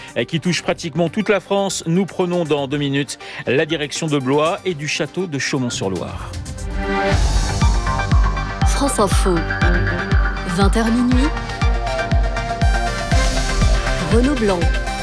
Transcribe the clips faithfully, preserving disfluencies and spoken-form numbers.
qui touche pratiquement toute la France. Nous prenons dans deux minutes la direction de Blois et du château de Chaumont-sur-Loire. France Info, vingt heures minuit, Renaud Blanc.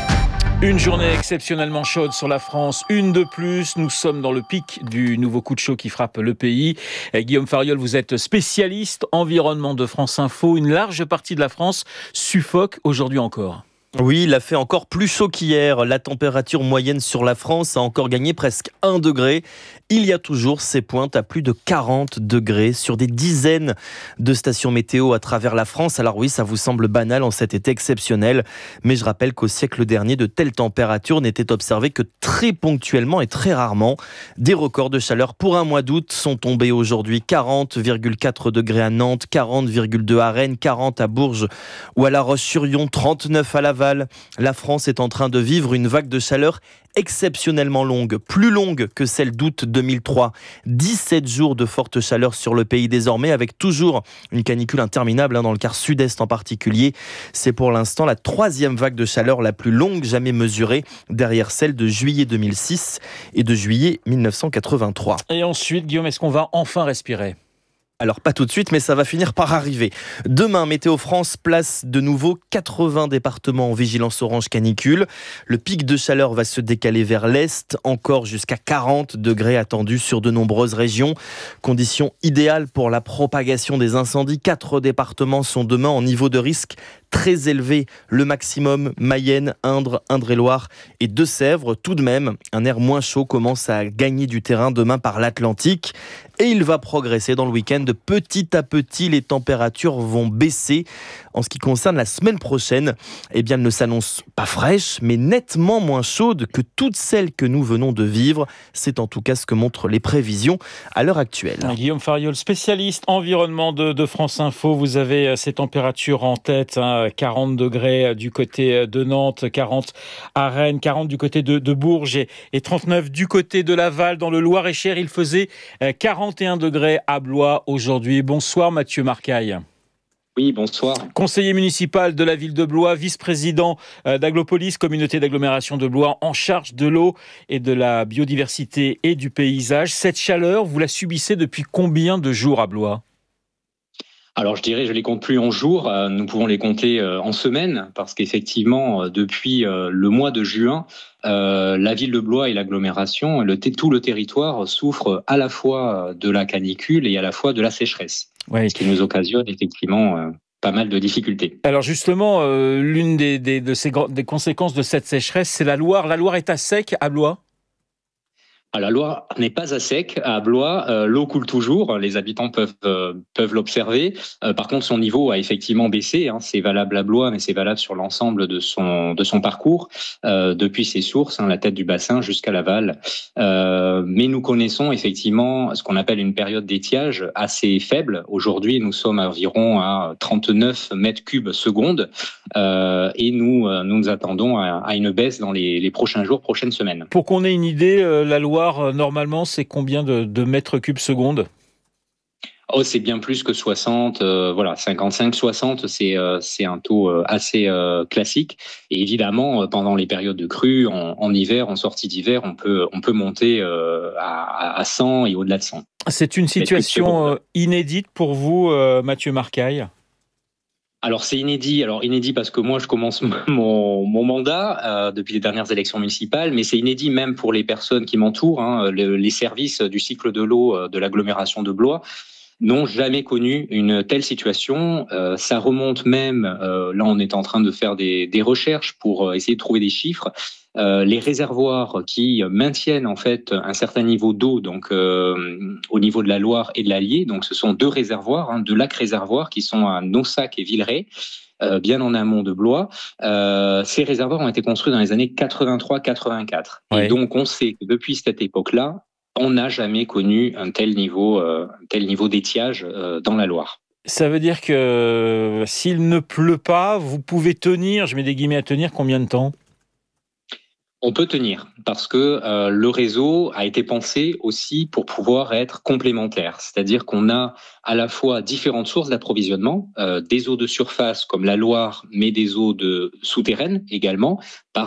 Une journée exceptionnellement chaude sur la France, une de plus. Nous sommes dans le pic du nouveau coup de chaud qui frappe le pays. Guillaume Fariol, vous êtes spécialiste environnement de France Info. Une large partie de la France suffoque aujourd'hui encore. Oui, il a fait encore plus chaud qu'hier. La température moyenne sur la France a encore gagné presque un degré. Il y a toujours ces pointes à plus de quarante degrés sur des dizaines de stations météo à travers la France. Alors oui, ça vous semble banal en cet été exceptionnel, mais je rappelle qu'au siècle dernier, de telles températures n'étaient observées que très ponctuellement et très rarement. Des records de chaleur pour un mois d'août sont tombés aujourd'hui. quarante virgule quatre degrés à Nantes, quarante virgule deux à Rennes, quarante à Bourges ou à La Roche-sur-Yon, trente-neuf à Laval. La France est en train de vivre une vague de chaleur exceptionnellement longue, plus longue que celle d'août deux mille trois. dix-sept jours de forte chaleur sur le pays désormais, avec toujours une canicule interminable hein, dans le quart sud-est en particulier. C'est pour l'instant la troisième vague de chaleur la plus longue jamais mesurée, derrière celle de juillet deux mille six et de juillet dix-neuf cent quatre-vingt-trois. Et ensuite, Guillaume, est-ce qu'on va enfin respirer ? Alors pas tout de suite, mais ça va finir par arriver. Demain, Météo France place de nouveau quatre-vingts départements en vigilance orange canicule. Le pic de chaleur va se décaler vers l'est, encore jusqu'à quarante degrés attendus sur de nombreuses régions. Conditions idéales pour la propagation des incendies. Quatre départements sont demain en niveau de risque très élevé. Le maximum, Mayenne, Indre, Indre-et-Loire et Deux-Sèvres. Tout de même, un air moins chaud commence à gagner du terrain demain par l'Atlantique. Et il va progresser dans le week-end. Petit à petit, les températures vont baisser. En ce qui concerne la semaine prochaine, eh bien, elle ne s'annonce pas fraîche, mais nettement moins chaude que toutes celles que nous venons de vivre. C'est en tout cas ce que montrent les prévisions à l'heure actuelle. Guillaume Fariol, spécialiste environnement de, de France Info. Vous avez ces températures en tête, hein, quarante degrés du côté de Nantes, quarante à Rennes, quarante du côté de, de Bourges et, et trente-neuf du côté de Laval. Dans le Loir-et-Cher, il faisait quarante et un degrés à Blois aujourd'hui. Bonsoir Mathieu Marcaille. Oui, bonsoir. Conseiller municipal de la ville de Blois, vice-président d'Aglopolis, communauté d'agglomération de Blois, en charge de l'eau et de la biodiversité et du paysage. Cette chaleur, vous la subissez depuis combien de jours à Blois ? Alors je dirais, je les compte plus en jours, nous pouvons les compter en semaines, parce qu'effectivement, depuis le mois de juin, euh, la ville de Blois et l'agglomération, le, tout le territoire souffre à la fois de la canicule et à la fois de la sécheresse, oui. Ce qui nous occasionne effectivement euh, pas mal de difficultés. Alors justement, euh, l'une des, des, de ces, des conséquences de cette sécheresse, c'est la Loire. La Loire est à sec à Blois ? La Loire n'est pas à sec. À Blois, euh, l'eau coule toujours. Les habitants peuvent euh, peuvent l'observer. Euh, par contre, son niveau a effectivement baissé. Hein. C'est valable à Blois, mais c'est valable sur l'ensemble de son de son parcours, euh, depuis ses sources, hein, la tête du bassin jusqu'à l'aval. Euh, mais nous connaissons effectivement ce qu'on appelle une période d'étiage assez faible. Aujourd'hui, nous sommes à environ à trente-neuf mètres cubes seconde, euh, et nous euh, nous nous attendons à, à une baisse dans les, les prochains jours, prochaines semaines. Pour qu'on ait une idée, euh, la Loire normalement, c'est combien de, de mètres cubes seconde ? Oh, c'est bien plus que soixante, euh, voilà, cinquante-cinq, soixante, c'est euh, c'est un taux euh, assez euh, classique. Et évidemment, euh, pendant les périodes de crue, en, en hiver, en sortie d'hiver, on peut on peut monter euh, à, à cent et au-delà de cent. C'est une situation euh, inédite pour vous, euh, Mathieu Marcaille ? Alors c'est inédit, alors inédit parce que moi je commence mon, mon mandat euh, depuis les dernières élections municipales, mais c'est inédit même pour les personnes qui m'entourent, hein, le, les services du cycle de l'eau euh, de l'agglomération de Blois n'ont jamais connu une telle situation. Euh, ça remonte même, euh, là on est en train de faire des, des recherches pour essayer de trouver des chiffres. Euh, les réservoirs qui maintiennent en fait un certain niveau d'eau, donc euh, au niveau de la Loire et de l'Allier. Donc ce sont deux réservoirs, hein, deux lacs réservoirs qui sont à Naussac et Villeray, euh, bien en amont de Blois. Euh, ces réservoirs ont été construits dans les années quatre-vingt-trois quatre-vingt-quatre. Oui. Et donc on sait que depuis cette époque-là, on n'a jamais connu un tel niveau, euh, un tel niveau d'étiage euh, dans la Loire. Ça veut dire que s'il ne pleut pas, vous pouvez tenir, je mets des guillemets à tenir, combien de temps ? On peut tenir parce que euh, le réseau a été pensé aussi pour pouvoir être complémentaire. C'est-à-dire qu'on a à la fois différentes sources d'approvisionnement, euh, des eaux de surface comme la Loire, mais des eaux de souterraines également. Par